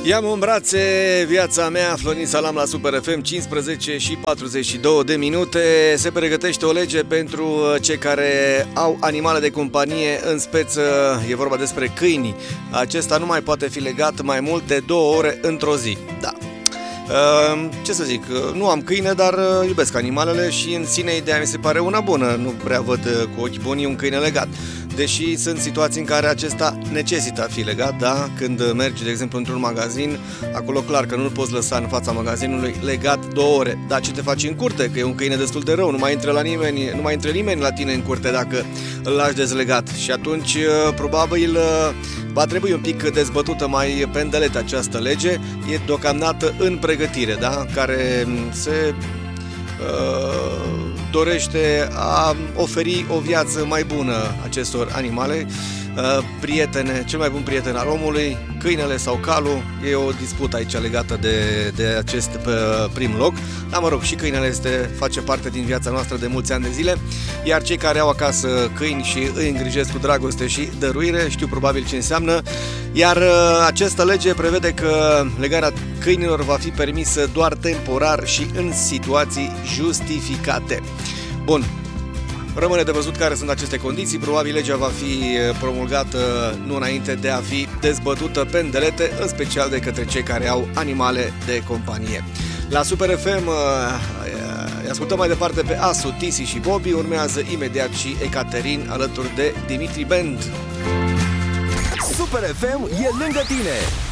Ia-mă în brațe, viața mea, Florin Salam la Super FM, 15 și 42 de minute. Se pregătește o lege pentru cei care au animale de companie, în speță e vorba despre câini. Acesta nu mai poate fi legat mai mult de 2 ore într-o zi. Da. Ce să zic, nu am câine, dar iubesc animalele și în sine ideea mi se pare una bună. Nu prea văd cu ochi buni un câine legat. Deși sunt situații în care acesta necesită a fi legat, da? Când mergi, de exemplu, într-un magazin, acolo clar că nu-l poți lăsa în fața magazinului legat 2 ore. Dar ce te faci în curte? Că e un câine destul de rău, nu mai intră nimeni la tine în curte dacă îl lași dezlegat. Și atunci, probabil, va trebui un pic dezbătută mai pendelete această lege. E deocamdată în pregătire, da? Care se dorește a oferi o viață mai bună acestor animale, prietene, cel mai bun prieten al omului, câinele sau calul. E o dispută aici legată de acest prim loc. Dar mă rog, și câinele face parte din viața noastră de mulți ani de zile, iar cei care au acasă câini și îi îngrijesc cu dragoste și dăruire știu probabil ce înseamnă. Iar această lege prevede că legarea câinilor va fi permisă doar temporar și în situații justificate. Bun, rămâne de văzut care sunt aceste condiții. Probabil legea va fi promulgată nu înainte de a fi dezbătută pendelete, în special de către cei care au animale de companie. La Super FM îi ascultăm mai departe pe Asu, Tisi și Bobby. Urmează imediat și Ecaterin alături de Dimitri Band. Super FM e lângă tine.